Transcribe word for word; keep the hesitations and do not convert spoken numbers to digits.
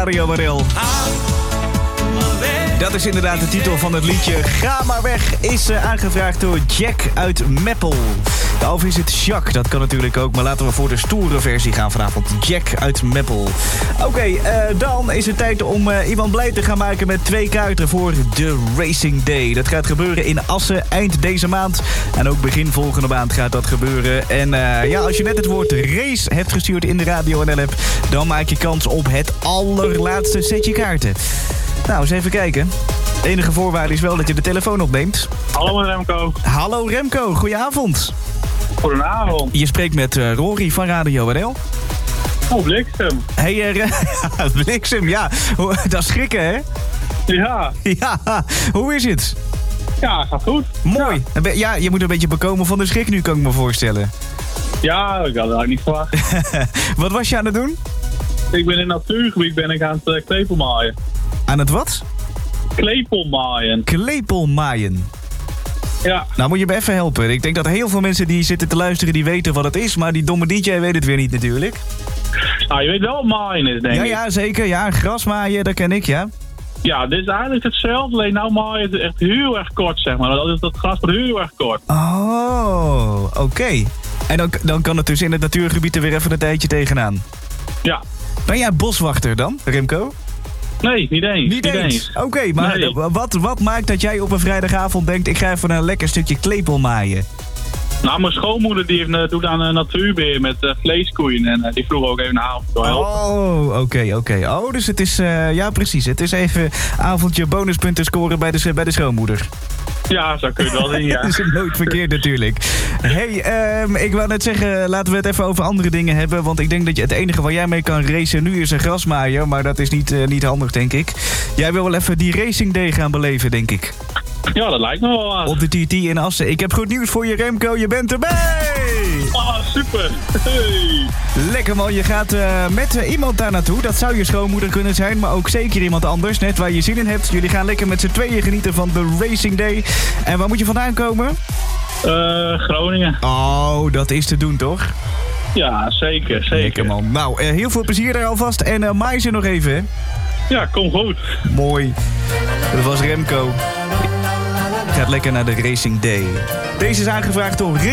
Radio Warel. Dat is inderdaad de titel van het liedje. Ga maar weg is uh, aangevraagd door Jack uit Meppel. Of is het Jacques? Dat kan natuurlijk ook. Maar laten we voor de stoere versie gaan vanavond. Jack uit Meppel. Oké, okay, uh, dan is het tijd om uh, iemand blij te gaan maken met twee kaarten voor de Racing Day. Dat gaat gebeuren in Assen eind deze maand. En ook begin volgende maand gaat dat gebeuren. En uh, ja, als je net het woord race hebt gestuurd in de Radio N L-app... dan maak je kans op het allerlaatste setje kaarten. Nou, eens even kijken. De enige voorwaarde is wel dat je de telefoon opneemt. Hallo Remco. Hallo Remco, goedenavond. Goedenavond. Je spreekt met uh, Rory van Radio N L. Oh, Bliksem. Hey, uh, Bliksem, ja. Dat is schrikken, hè? Ja. Ja, hoe is het? Ja, gaat goed. Mooi. Ja. ja, je moet een beetje bekomen van de schrik nu, kan ik me voorstellen. Ja, ik had het eigenlijk niet verwacht. Wat was je aan het doen? Ik ben in het natuurgebied ben ik aan het uh, klepelmaaien. Aan het wat? Klepelmaaien. Klepelmaaien. Ja. Nou moet je me even helpen. Ik denk dat heel veel mensen die zitten te luisteren, die weten wat het is. Maar die domme D J weet het weer niet natuurlijk. Nou, je weet wel wat maaien is, denk ja, ik. Ja, zeker. Ja, grasmaaien, dat ken ik, ja. Ja, dit is eigenlijk hetzelfde. Alleen nou maaien het echt heel erg kort, zeg maar. Dat, is, dat gras wordt heel erg kort. Oh, oké. Okay. En dan, dan kan het dus in het natuurgebied er weer even een tijdje tegenaan. Ja. Ben jij boswachter dan, Remco? Nee, niet eens. Niet eens? eens. Oké, okay, maar nee. wat, wat maakt dat jij op een vrijdagavond denkt... ik ga even een lekker stukje klepel maaien? Nou, mijn schoonmoeder die heeft, doet aan uh, natuurbeheer met uh, vleeskoeien. En uh, die vroeg ook even een avond door helpen. Oh, oké, okay, oké. Okay. Oh, dus het is... Uh, ja, precies. Het is even avondje bonuspunten scoren bij de, bij de schoonmoeder. Ja, zo kun je het wel zien, ja. Dat is nooit verkeerd natuurlijk. Hey, um, ik wou net zeggen, laten we het even over andere dingen hebben. Want ik denk dat je het enige waar jij mee kan racen nu is een grasmaaier. Maar dat is niet, uh, niet handig, denk ik. Jij wil wel even die Racing Day gaan beleven, denk ik. Ja, dat lijkt me wel aan. Op de T T in Assen. Ik heb goed nieuws voor je, Remco. Je bent erbij! Ah, super. Hey. Lekker man, je gaat uh, met uh, iemand daar naartoe. Dat zou je schoonmoeder kunnen zijn, maar ook zeker iemand anders. Net waar je zin in hebt. Jullie gaan lekker met z'n tweeën genieten van de Racing Day. En waar moet je vandaan komen? Uh, Groningen. Oh, dat is te doen, toch? Ja, zeker, zeker. Lekker man. Nou, uh, heel veel plezier daar alvast. En uh, maai ze nog even, hè? Ja, kom goed. Mooi. Dat was Remco. Gaat lekker naar de Racing Day. Deze is aangevraagd door Rick.